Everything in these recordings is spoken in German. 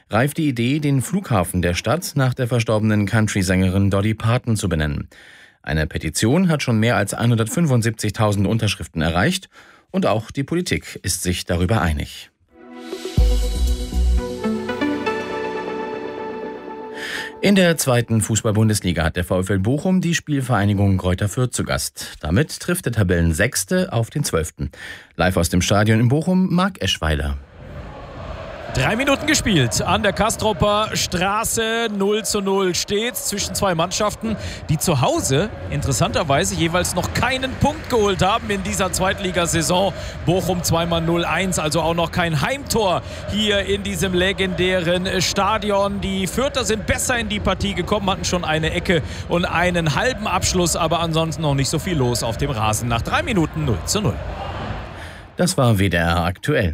reift die Idee, den Flughafen der Stadt nach der verstorbenen Country-Sängerin Dolly Parton zu benennen. Eine Petition hat schon mehr als 175.000 Unterschriften erreicht und auch die Politik ist sich darüber einig. In der 2. Fußball-Bundesliga hat der VfL Bochum die Spielvereinigung Greuther Fürth zu Gast. Damit trifft der Tabellensechste auf den 12. Live aus dem Stadion in Bochum, Marc Eschweiler. 3 Minuten gespielt an der Castropper Straße. 0:0 steht's zwischen zwei Mannschaften, die zu Hause interessanterweise jeweils noch keinen Punkt geholt haben in dieser Zweitligasaison. Bochum zweimal 0:1, also auch noch kein Heimtor hier in diesem legendären Stadion. Die Fürther sind besser in die Partie gekommen, hatten schon eine Ecke und einen halben Abschluss, aber ansonsten noch nicht so viel los auf dem Rasen. Nach 3 Minuten 0:0. Das war WDR aktuell.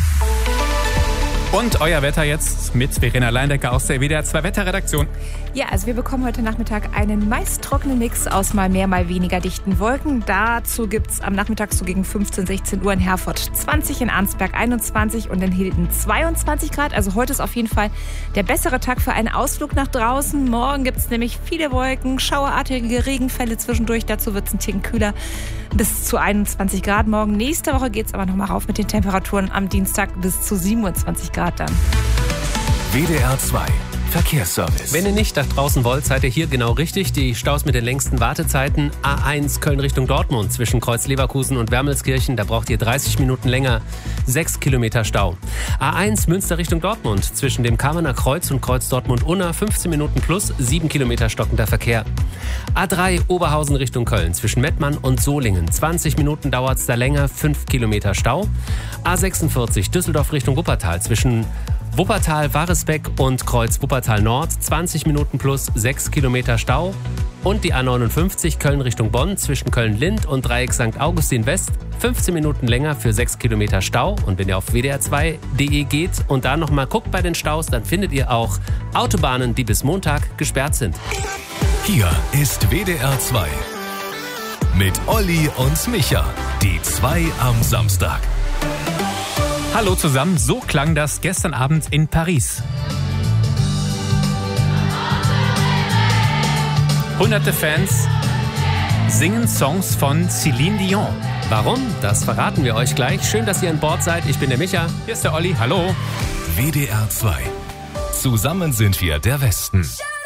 Und euer Wetter jetzt mit Verena Leindecker aus der WDR 2 Wetterredaktion. Ja, also wir bekommen heute Nachmittag einen meist trockenen Mix aus mal mehr, mal weniger dichten Wolken. Dazu gibt's am Nachmittag so gegen 15, 16 Uhr in Herford 20, in Arnsberg 21 und in Hilden 22 Grad. Also heute ist auf jeden Fall der bessere Tag für einen Ausflug nach draußen. Morgen gibt's nämlich viele Wolken, schauerartige Regenfälle zwischendurch. Dazu wird's ein Ticken kühler, bis zu 21 Grad morgen. Nächste Woche geht's aber nochmal rauf mit den Temperaturen am Dienstag bis zu 27 Grad dann. WDR 2 Verkehrsservice. Wenn ihr nicht nach draußen wollt, seid ihr hier genau richtig. Die Staus mit den längsten Wartezeiten. A1 Köln Richtung Dortmund zwischen Kreuz Leverkusen und Wermelskirchen. Da braucht ihr 30 Minuten länger. 6 Kilometer Stau. A1 Münster Richtung Dortmund zwischen dem Kamener Kreuz und Kreuz Dortmund-Unna. 15 Minuten plus 7 Kilometer stockender Verkehr. A3 Oberhausen Richtung Köln zwischen Mettmann und Solingen. 20 Minuten dauert es da länger. 5 Kilometer Stau. A46 Düsseldorf Richtung Wuppertal zwischen Wuppertal, Waresbeck und Kreuz Wuppertal Nord, 20 Minuten plus 6 Kilometer Stau. Und die A59 Köln Richtung Bonn zwischen Köln-Lind und Dreieck St. Augustin West, 15 Minuten länger für 6 Kilometer Stau. Und wenn ihr auf wdr2.de geht und da nochmal guckt bei den Staus, dann findet ihr auch Autobahnen, die bis Montag gesperrt sind. Hier ist WDR 2 mit Olli und Micha, die 2 am Samstag. Hallo zusammen, so klang das gestern Abend in Paris. Hunderte Fans singen Songs von Céline Dion. Warum? Das verraten wir euch gleich. Schön, dass ihr an Bord seid. Ich bin der Micha. Hier ist der Olli, hallo. WDR 2. Zusammen sind wir der Westen.